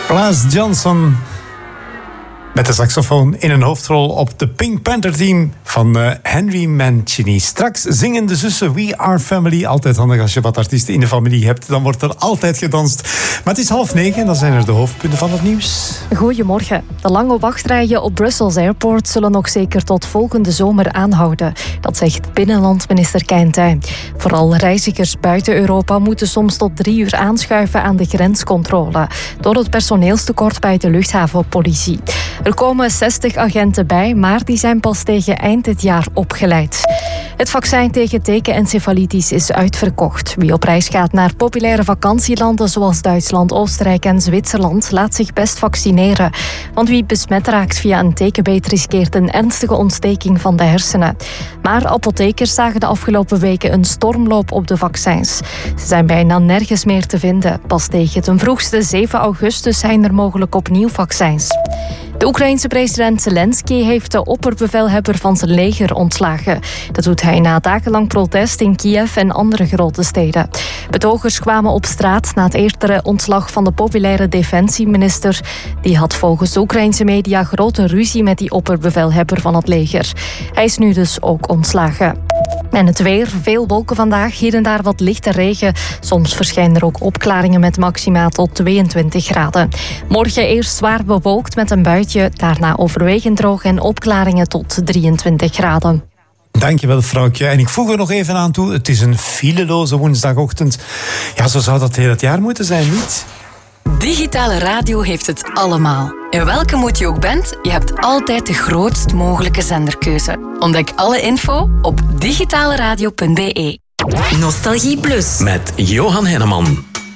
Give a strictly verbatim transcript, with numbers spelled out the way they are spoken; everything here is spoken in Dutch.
Blas Johnson met de saxofoon in een hoofdrol op de Pink Panther team van uh, Henry Mancini. Straks zingen de zussen We Are Family. Altijd handig als je wat artiesten in de familie hebt. Dan wordt er altijd gedanst. Maar het is half negen en dan zijn er de hoofdpunten van het nieuws. Goedemorgen. De lange wachtrijen op Brussels Airport zullen nog zeker tot volgende zomer aanhouden. Dat zegt binnenlandminister Keintijn. Vooral reizigers buiten Europa moeten soms tot drie uur aanschuiven aan de grenscontrole. Door het personeelstekort bij de luchthavenpolitie. Er komen zestig agenten bij, maar die zijn pas tegen eind dit jaar opgeleid. Het vaccin tegen tekenencefalitis is uitverkocht. Wie op reis gaat naar populaire vakantielanden zoals Duitsland, Oostenrijk en Zwitserland laat zich best vaccineren. Want wie besmet raakt via een tekenbeet riskeert een ernstige ontsteking van de hersenen. Maar apothekers zagen de afgelopen weken een stormloop op de vaccins. Ze zijn bijna nergens meer te vinden. Pas tegen ten vroegste zeven augustus zijn er mogelijk opnieuw vaccins. De Oekraïense president Zelensky heeft de opperbevelhebber van zijn leger ontslagen. Dat doet hij na dagenlang protest in Kiev en andere grote steden. Betogers kwamen op straat na het eerdere ontslag van de populaire defensieminister. Die had volgens de Oekraïense media grote ruzie met die opperbevelhebber van het leger. Hij is nu dus ook ontslagen. En het weer, veel wolken vandaag, hier en daar wat lichte regen. Soms verschijnen er ook opklaringen met maxima tot tweeëntwintig graden. Morgen eerst zwaar bewolkt met een buitje, daarna overwegend droog en opklaringen tot drieëntwintig graden. Dankjewel, vrouwtje. En ik voeg er nog even aan toe, het is een fileloze woensdagochtend. Ja, zo zou dat heel het jaar moeten zijn, niet? Digitale radio heeft het allemaal. En welke moet je ook bent, je hebt altijd de grootst mogelijke zenderkeuze. Ontdek alle info op digitaleradio punt be. Nostalgie Plus met Johan Henneman.